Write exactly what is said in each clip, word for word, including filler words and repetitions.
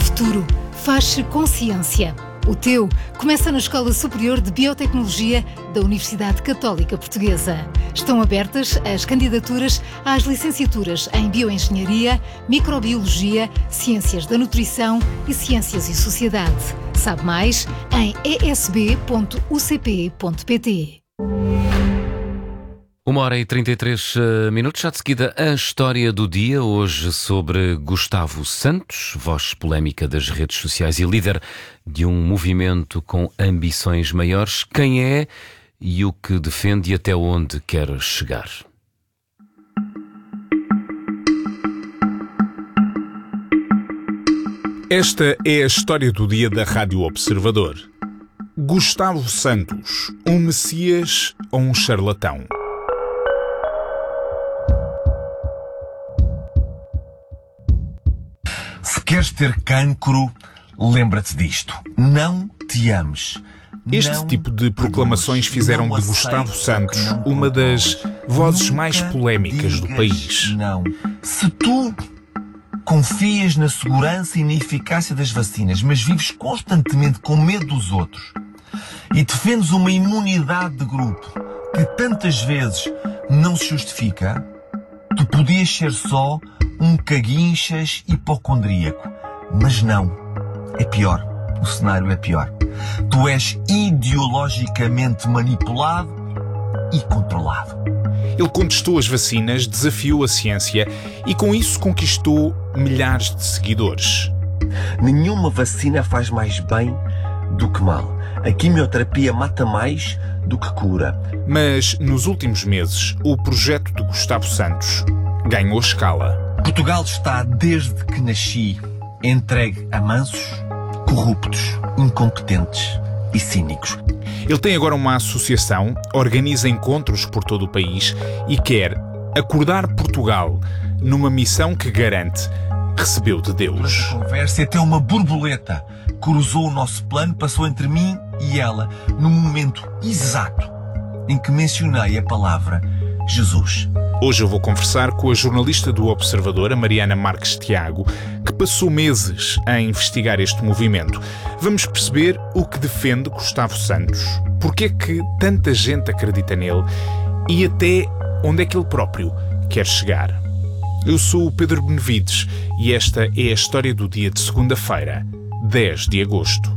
futuro faz-se com ciência. O teu começa na Escola Superior de Biotecnologia da Universidade Católica Portuguesa. Estão abertas as candidaturas às licenciaturas em Bioengenharia, Microbiologia, Ciências da Nutrição e Ciências e Sociedade. Sabe mais em e s b ponto u c p ponto p t. Uma hora e trinta e três minutos, já de seguida a história do dia, hoje sobre Gustavo Santos, voz polémica das redes sociais e líder de um movimento com ambições maiores. Quem é e o que defende e até onde quer chegar? Esta é a história do dia da Rádio Observador. Gustavo Santos, um messias ou um charlatão? Se queres ter cancro, lembra-te disto. Não te ames. Este Não tipo de proclamações fizeram não de Gustavo aceites Santos o que não uma das controlas. vozes Nunca mais polémicas do digas país. Não. Se tu confias na segurança e na eficácia das vacinas, mas vives constantemente com medo dos outros e defendes uma imunidade de grupo que tantas vezes não se justifica, tu podias ser só um caguinchas hipocondríaco. Mas não. É pior. O cenário é pior. Tu és ideologicamente manipulado e controlado. Ele contestou as vacinas, desafiou a ciência e com isso conquistou milhares de seguidores. Nenhuma vacina faz mais bem do que mal. A quimioterapia mata mais do que cura. Mas, nos últimos meses, o projeto de Gustavo Santos ganhou escala. Portugal está, desde que nasci, entregue a mansos, corruptos, incompetentes e cínicos. Ele tem agora uma associação, organiza encontros por todo o país e quer acordar Portugal numa missão que garante recebeu de Deus. Durante a conversa, até uma borboleta cruzou o nosso plano, passou entre mim e ela, no momento exato em que mencionei a palavra Jesus. Hoje eu vou conversar com a jornalista do Observador, a Mariana Marques Tiago, que passou meses a investigar este movimento. Vamos perceber o que defende Gustavo Santos, porque é que tanta gente acredita nele e até onde é que ele próprio quer chegar. Eu sou o Pedro Benevides e esta é a história do dia de segunda-feira, dez de agosto.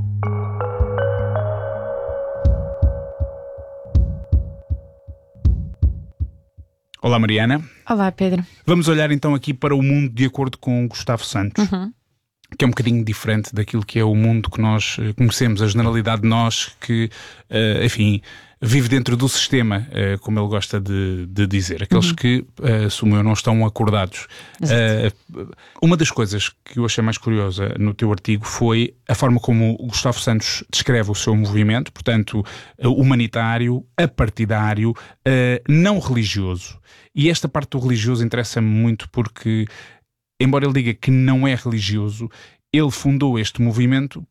Olá, Mariana. Olá, Pedro. Vamos olhar então aqui para o mundo de acordo com Gustavo Santos, Uhum. que é um bocadinho diferente daquilo que é o mundo que nós conhecemos, a generalidade de nós que, uh, enfim, vive dentro do sistema, uh, como ele gosta de, de dizer. Aqueles uhum. que, uh, assumo eu, não estão acordados. Uh, uma das coisas que eu achei mais curiosa no teu artigo foi a forma como o Gustavo Santos descreve o seu movimento, portanto, uh, humanitário, apartidário, uh, não religioso. E esta parte do religioso interessa-me muito porque, embora ele diga que não é religioso, ele fundou este movimento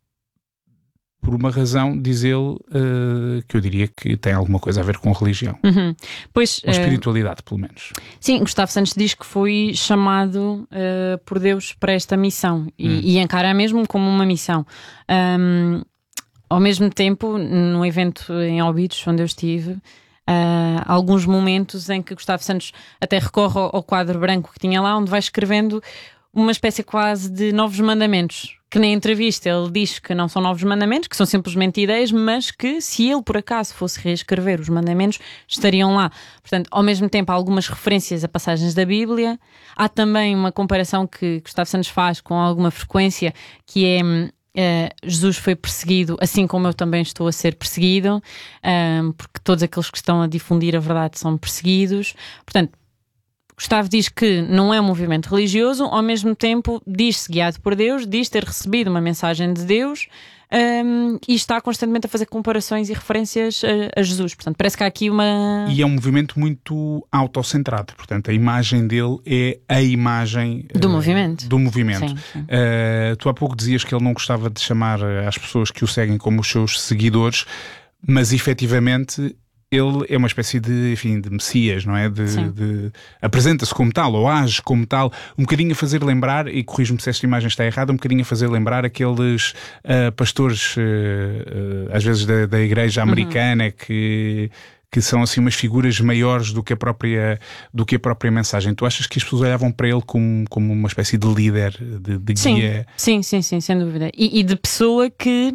por uma razão, diz ele, uh, que eu diria que tem alguma coisa a ver com religião. Uhum. Pois, com espiritualidade, uh, pelo menos. Sim, Gustavo Santos diz que foi chamado uh, por Deus para esta missão e, hum. e encara mesmo como uma missão. Um, ao mesmo tempo, no evento em Óbidos, onde eu estive, Uh, alguns momentos em que Gustavo Santos até recorre ao, ao quadro branco que tinha lá, onde vai escrevendo uma espécie quase de novos mandamentos, que na entrevista ele diz que não são novos mandamentos, que são simplesmente ideias, mas que se ele por acaso fosse reescrever os mandamentos, estariam lá. Portanto, ao mesmo tempo há algumas referências a passagens da Bíblia. Há também uma comparação que Gustavo Santos faz com alguma frequência, que é Uh, Jesus foi perseguido assim como eu também estou a ser perseguido, uh, porque todos aqueles que estão a difundir a verdade são perseguidos. Portanto, Gustavo diz que não é um movimento religioso, ao mesmo tempo diz-se guiado por Deus, diz ter recebido uma mensagem de Deus, um, e está constantemente a fazer comparações e referências a, a Jesus. Portanto, parece que há aqui uma... E é um movimento muito autocentrado. Portanto, a imagem dele é a imagem... Do uh, movimento. Do movimento. Sim, sim. Uh, tu há pouco dizias que ele não gostava de chamar as pessoas que o seguem como os seus seguidores, mas efetivamente ele é uma espécie de, enfim, de messias, não é? De, de, apresenta-se como tal, ou age como tal, um bocadinho a fazer lembrar, e corrijo-me se esta imagem está errada, um bocadinho a fazer lembrar aqueles uh, pastores, uh, uh, às vezes da, da igreja americana, uhum. que... que são assim umas figuras maiores do que a própria, do que a própria mensagem. Tu achas que as pessoas olhavam para ele como, como uma espécie de líder, de, de sim, guia? Sim, sim, sim, sem dúvida. E, e de pessoa que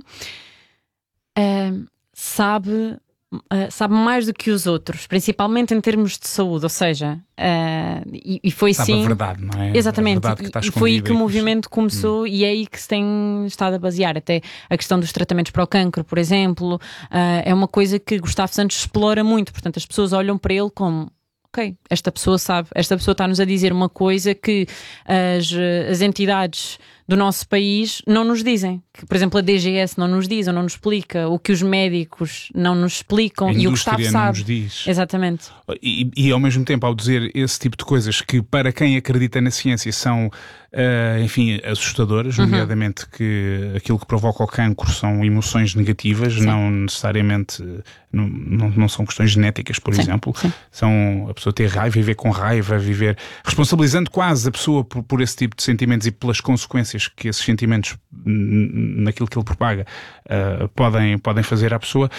uh, sabe, uh, sabe mais do que os outros, principalmente em termos de saúde, ou seja, uh, e, e foi sabe sim. a verdade, não é? Exatamente, a verdade que está e foi aí que o e movimento começou, hum. e é aí que se tem estado a basear. Até a questão dos tratamentos para o cancro, por exemplo, uh, é uma coisa que Gustavo Santos explora muito. Portanto, as pessoas olham para ele como: ok, esta pessoa sabe, esta pessoa está-nos a dizer uma coisa que as, as entidades do nosso país não nos dizem. Que, por exemplo, a D G S não nos diz ou não nos explica, o que os médicos não nos explicam, e o Gustavo sabe. Não nos diz. Exatamente. E, e ao mesmo tempo, ao dizer esse tipo de coisas que para quem acredita na ciência são, uh, enfim, assustadoras, uhum. nomeadamente que aquilo que provoca o cancro são emoções negativas, sim. não necessariamente, não, não, não são questões genéticas, por sim, exemplo. Sim. São a pessoa ter raiva, viver com raiva, viver responsabilizando quase a pessoa por, por esse tipo de sentimentos e pelas consequências que esses sentimentos, naquilo que ele propaga, uh, podem, podem fazer à pessoa.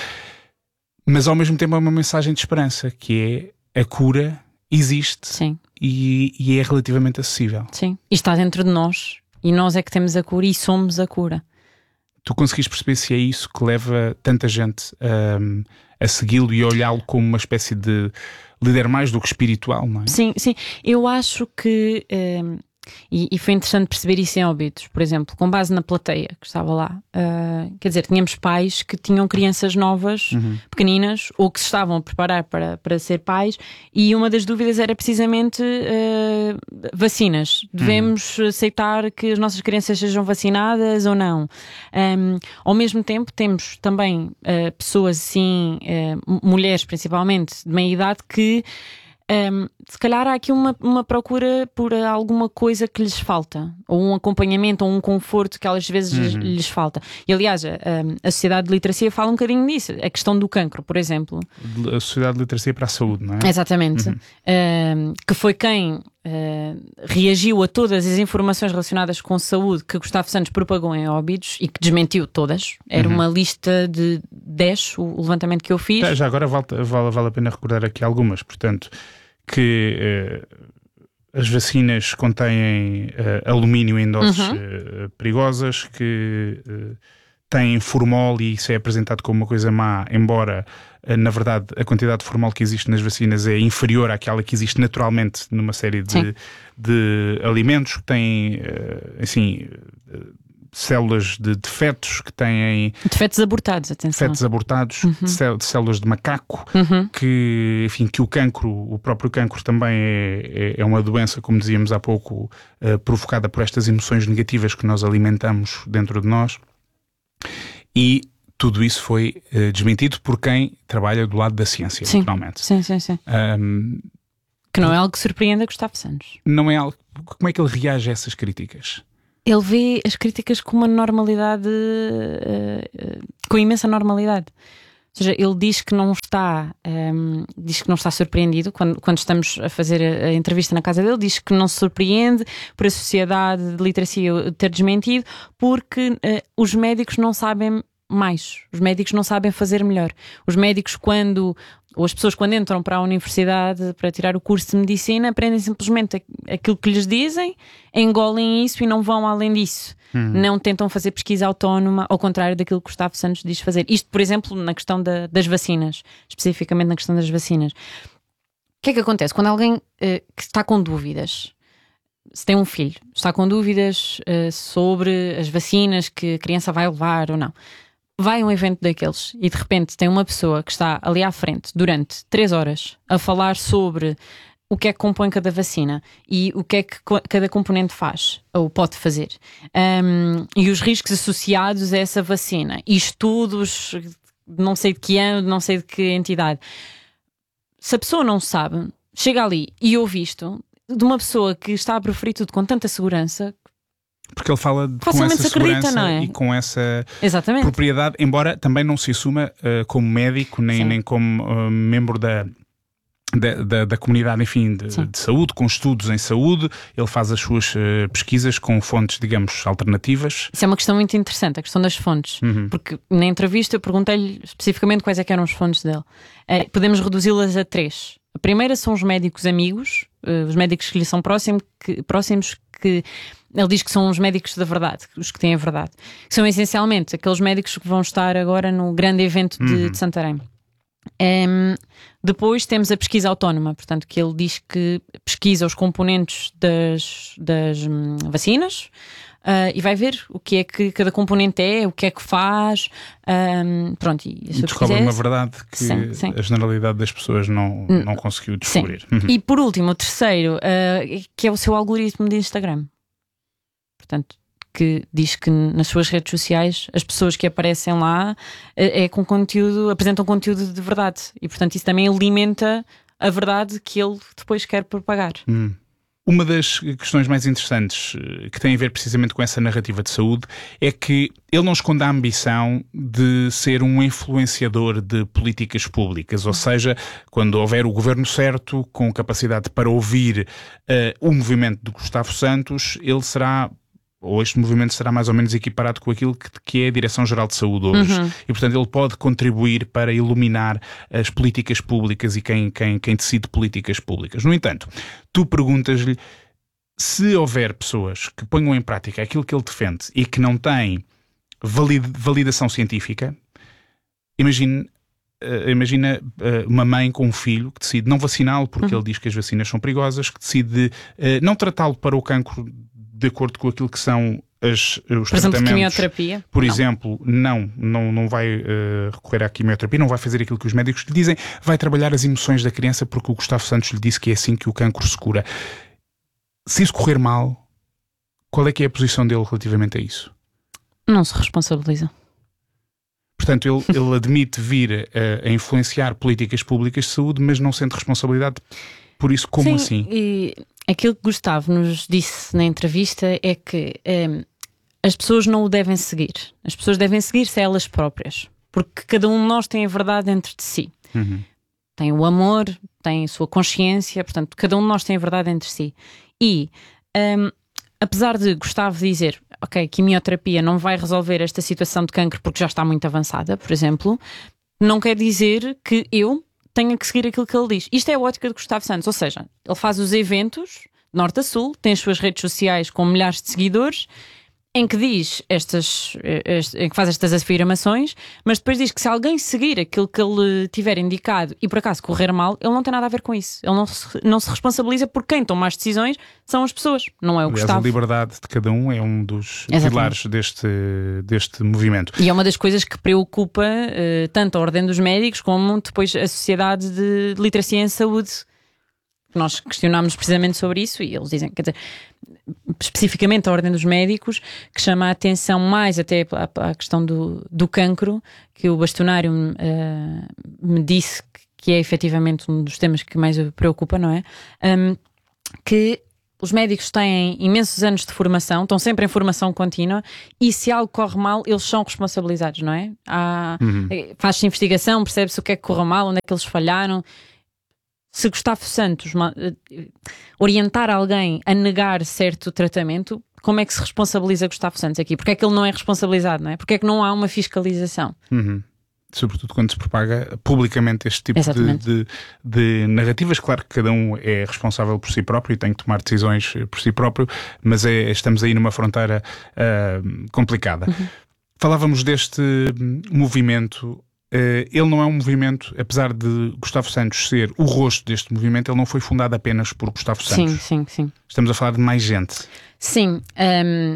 Mas ao mesmo tempo é uma mensagem de esperança, que é: a cura existe. Sim. E, e é relativamente acessível. Sim, e está dentro de nós, e nós é que temos a cura e somos a cura. Tu conseguiste perceber se é isso que leva tanta gente um, a segui-lo e a olhá-lo como uma espécie de líder mais do que espiritual, não é? Sim, sim. Eu acho que... Um... E, e foi interessante perceber isso em Óbidos, por exemplo, com base na plateia que estava lá. Uh, quer dizer, tínhamos pais que tinham crianças novas, uhum. pequeninas, ou que se estavam a preparar para, para ser pais, e uma das dúvidas era precisamente uh, vacinas. Devemos uhum. aceitar que as nossas crianças sejam vacinadas ou não? Um, ao mesmo tempo, temos também uh, pessoas assim, uh, mulheres principalmente, de meia idade, que Um, se calhar há aqui uma, uma procura por alguma coisa que lhes falta, ou um acompanhamento, ou um conforto que às vezes uhum. lhes falta. E aliás, a, a Sociedade de Literacia fala um bocadinho disso, a questão do cancro, por exemplo. A Sociedade de Literacia para a Saúde, não é? Exatamente. Uhum. Um, que foi quem uh, reagiu a todas as informações relacionadas com saúde que Gustavo Santos propagou em Óbidos e que desmentiu todas. Era uhum. uma lista de dez, o levantamento que eu fiz. Já agora vale, vale, vale a pena recordar aqui algumas, portanto, que uh, as vacinas contêm uh, alumínio em doses uhum. uh, perigosas, que uh, têm formol, e isso é apresentado como uma coisa má, embora uh, na verdade a quantidade de formol que existe nas vacinas é inferior àquela que existe naturalmente numa série de, de alimentos que têm uh, assim uh, células de defetos, que têm... Defetos abortados, atenção. Defetos abortados, uhum. de, células, de células de macaco, uhum. que, enfim, que o cancro, o próprio cancro também é, é, é uma doença, como dizíamos há pouco, uh, provocada por estas emoções negativas que nós alimentamos dentro de nós. E tudo isso foi uh, desmentido por quem trabalha do lado da ciência, sim. naturalmente. Sim, sim, sim. Um, que não é algo que surpreenda Gustavo Santos. Não é algo... Como é que ele reage a essas críticas? Ele vê as críticas com uma normalidade, uh, uh, com imensa normalidade. Ou seja, ele diz que não está, um, diz que não está surpreendido quando, quando estamos a fazer a, a entrevista na casa dele, diz que não se surpreende por a Sociedade de Literacia ter desmentido, porque uh, os médicos não sabem mais, os médicos não sabem fazer melhor. Os médicos, quando, ou as pessoas quando entram para a universidade para tirar o curso de medicina, aprendem simplesmente aquilo que lhes dizem, engolem isso e não vão além disso. Uhum. Não tentam fazer pesquisa autónoma, ao contrário daquilo que Gustavo Santos diz fazer. Isto, por exemplo, na questão da, das vacinas, especificamente na questão das vacinas. O que é que acontece? Quando alguém uh, que está com dúvidas, se tem um filho, está com dúvidas uh, sobre as vacinas que a criança vai levar ou não, vai a um evento daqueles e de repente tem uma pessoa que está ali à frente durante três horas a falar sobre o que é que compõe cada vacina e o que é que cada componente faz ou pode fazer, um, e os riscos associados a essa vacina e estudos de não sei de que ano, de não sei de que entidade. Se a pessoa não sabe, chega ali e ouve isto de uma pessoa que está a proferir tudo com tanta segurança, Porque ele fala de, com Facilmente essa se acredita, segurança não é? e com essa Exatamente. propriedade, embora também não se assuma uh, como médico, nem, nem como uh, membro da, da, da, da comunidade, enfim, de, de saúde, com estudos em saúde. Ele faz as suas uh, pesquisas com fontes, digamos, alternativas. Isso é uma questão muito interessante, a questão das fontes. Uhum. Porque na entrevista eu perguntei-lhe especificamente quais é que eram as fontes dele. Uh, podemos reduzi-las a três. A primeira são os médicos amigos, uh, os médicos que lhe são próximo, que, próximos, que ele diz que são os médicos da verdade, os que têm a verdade. Que são essencialmente aqueles médicos que vão estar agora no grande evento de, uhum. de Santarém. Um, depois temos a pesquisa autónoma, portanto, que ele diz que pesquisa os componentes das, das hum, vacinas. Uh, e vai ver o que é que cada componente é, o que é que faz, um, pronto, e, e descobre uma verdade que sim, sim. a generalidade das pessoas não, não conseguiu descobrir. Uhum. E por último, o terceiro, uh, que é o seu algoritmo de Instagram. Portanto, que diz que nas suas redes sociais as pessoas que aparecem lá é, é com conteúdo, apresentam conteúdo de verdade, e portanto isso também alimenta a verdade que ele depois quer propagar. Hum. Uma das questões mais interessantes que tem a ver precisamente com essa narrativa de saúde é que ele não esconde a ambição de ser um influenciador de políticas públicas, ou seja, quando houver o governo certo, com capacidade para ouvir uh, o movimento de Gustavo Santos, ele será, ou este movimento será mais ou menos equiparado com aquilo que, que é a Direção-Geral de Saúde hoje. Uhum. E, portanto, ele pode contribuir para iluminar as políticas públicas e quem, quem, quem decide políticas públicas. No entanto, tu perguntas-lhe se houver pessoas que ponham em prática aquilo que ele defende e que não têm valid, validação científica. Imagine, uh, imagina uh, uma mãe com um filho que decide não vaciná-lo porque uhum. ele diz que as vacinas são perigosas, que decide uh, não tratá-lo para o cancro de acordo com aquilo que são as, os por tratamentos. Exemplo, quimioterapia? Por não. exemplo, não, não, não vai uh, recorrer à quimioterapia, não vai fazer aquilo que os médicos lhe dizem, vai trabalhar as emoções da criança porque o Gustavo Santos lhe disse que é assim que o cancro se cura. Se isso correr mal, qual é que é a posição dele relativamente a isso? Não se responsabiliza. Portanto, ele, ele admite vir a, a influenciar políticas públicas de saúde, mas não sente responsabilidade por isso. Como Sim, assim? E aquilo que Gustavo nos disse na entrevista é que um, as pessoas não o devem seguir. As pessoas devem seguir-se a elas próprias. Porque cada um de nós tem a verdade dentro de si. Uhum. Tem o amor, tem a sua consciência, portanto, cada um de nós tem a verdade dentro de si. E, um, apesar de Gustavo dizer, ok, quimioterapia não vai resolver esta situação de cancro porque já está muito avançada, por exemplo, não quer dizer que eu tenha que seguir aquilo que ele diz. Isto é a ótica de Gustavo Santos, ou seja, ele faz os eventos de norte a sul, tem as suas redes sociais com milhares de seguidores, em que diz estas, este, em que faz estas afirmações, mas depois diz que se alguém seguir aquilo que ele tiver indicado e por acaso correr mal, ele não tem nada a ver com isso. Ele não se, não se responsabiliza por quem toma as decisões são as pessoas, não é o Aliás, Gustavo. a liberdade de cada um é um dos Exatamente. pilares deste, deste movimento. E é uma das coisas que preocupa uh, tanto a Ordem dos Médicos como depois a Sociedade de Literacia em Saúde. Nós questionámos precisamente sobre isso e eles dizem, quer dizer, especificamente a Ordem dos Médicos, que chama a atenção mais até à, à questão do, do cancro, que o bastonário uh, me disse que é efetivamente um dos temas que mais o preocupa, não é? Um, que os médicos têm imensos anos de formação, estão sempre em formação contínua e se algo corre mal, eles são responsabilizados, não é? Há, uhum. Faz-se investigação, percebe-se o que é que correu mal, onde é que eles falharam. Se Gustavo Santos orientar alguém a negar certo tratamento, como é que se responsabiliza Gustavo Santos aqui? Porque é que ele não é responsabilizado, não é? Porque é que não há uma fiscalização? Uhum. Sobretudo quando se propaga publicamente este tipo de, de, de narrativas. Claro que cada um é responsável por si próprio e tem que tomar decisões por si próprio, mas é, estamos aí numa fronteira uh, complicada. Uhum. Falávamos deste movimento. Uh, ele não é um movimento, apesar de Gustavo Santos ser o rosto deste movimento, ele não foi fundado apenas por Gustavo Santos. Sim, sim, sim. Estamos a falar de mais gente. Sim. Um,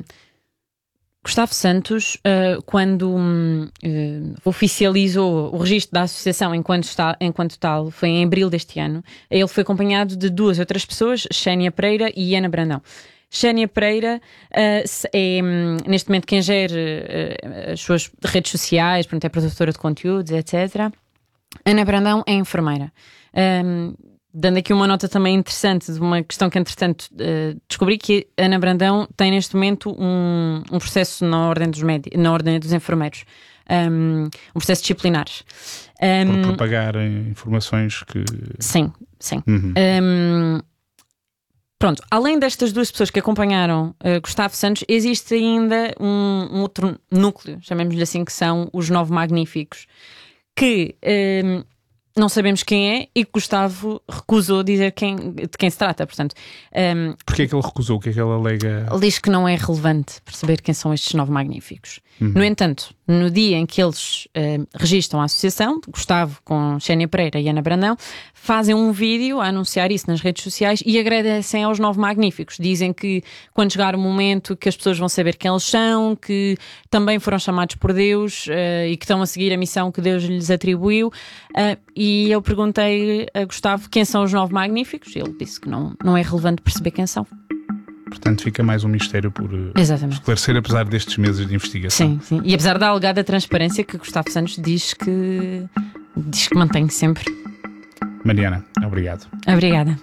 Gustavo Santos, uh, quando um, uh, oficializou o registro da associação enquanto, está, enquanto tal, foi em abril deste ano, ele foi acompanhado de duas outras pessoas, Xénia Pereira e Ana Brandão. Xénia Pereira uh, é neste momento quem gera uh, as suas redes sociais, portanto, é produtora de conteúdos, etcétera. Ana Brandão é enfermeira. Um, dando aqui uma nota também interessante de uma questão que, entretanto, uh, descobri que Ana Brandão tem neste momento um, um processo na ordem dos, médicos, na ordem dos enfermeiros, um, um processo disciplinar. Um, Por propagar informações que... Sim, sim. Uhum. Um, Pronto, além destas duas pessoas que acompanharam uh, Gustavo Santos, existe ainda um, um outro núcleo, chamemos-lhe assim, que são os Nove Magníficos, que um, não sabemos quem é e que Gustavo recusou dizer quem, de quem se trata. Portanto, um, Porquê é que ele recusou? O que é que ele alega? Ele diz que não é relevante perceber quem são estes Nove Magníficos. Uhum. No entanto, no dia em que eles uh, registram a associação, Gustavo com Xénia Pereira e Ana Brandão, fazem um vídeo a anunciar isso nas redes sociais e agradecem aos Nove Magníficos. Dizem que quando chegar o momento que as pessoas vão saber quem eles são, que também foram chamados por Deus uh, e que estão a seguir a missão que Deus lhes atribuiu. Uh, e eu perguntei a Gustavo quem são os Nove Magníficos. Ele disse que não, não é relevante perceber quem são. Portanto, fica mais um mistério por Exatamente. esclarecer, apesar destes meses de investigação. Sim, sim. E apesar da alegada transparência que Gustavo Santos diz que, diz que mantém sempre. Mariana, obrigado. Obrigada.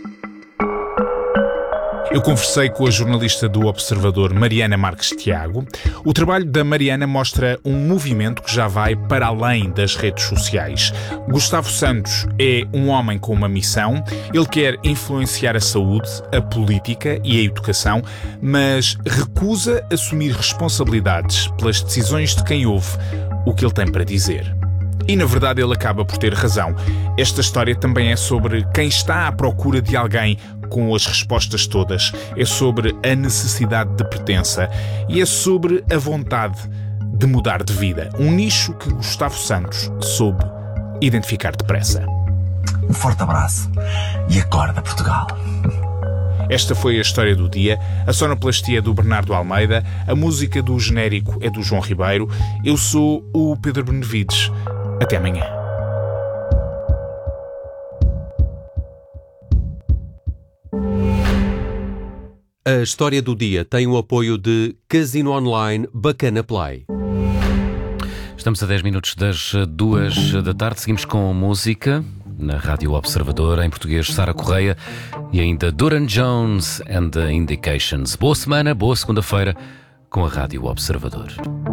Eu conversei com a jornalista do Observador, Mariana Marques Tiago. O trabalho da Mariana mostra um movimento que já vai para além das redes sociais. Gustavo Santos é um homem com uma missão. Ele quer influenciar a saúde, a política e a educação, mas recusa assumir responsabilidades pelas decisões de quem ouve o que ele tem para dizer. E, na verdade, ele acaba por ter razão. Esta história também é sobre quem está à procura de alguém com as respostas todas. É sobre a necessidade de pertença e é sobre a vontade de mudar de vida. Um nicho que Gustavo Santos soube identificar depressa. Um forte abraço e acorda, Portugal. Esta foi a história do dia. A sonoplastia é do Bernardo Almeida, a música do genérico é do João Ribeiro. Eu sou o Pedro Benevides. Até amanhã. A história do dia tem o apoio de Casino Online Bacana Play. Estamos a dez minutos das duas da tarde. Seguimos com música na Rádio Observador, em português, Sara Correia e ainda Duran Jones and the Indications. Boa semana, boa segunda-feira com a Rádio Observador.